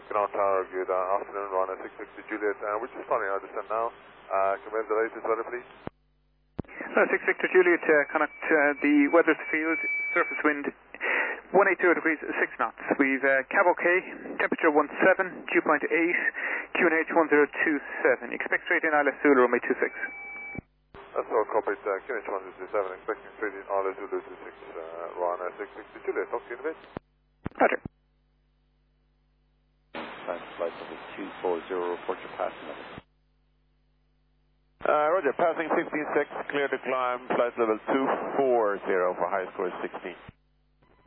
Canal Tower, good afternoon, Rana 660 Juliet. We're just following our descent now. Can we have the latest weather, please? 6 Victor Juliet, connect the weather field, surface wind 180 degrees, 6 knots. We've cab okay, temperature 17, dew point 8, QNH 1027. Expect straight in ILS Zulu, runway 26. That's all copied, QNH 1027, expecting straight in ILS Zulu 26, Rana 660 Juliet. Talk to you in a bit. Roger. Flight level 240, report your passing level. Roger, passing 16.6, clear to climb, flight level 240 for high score 16.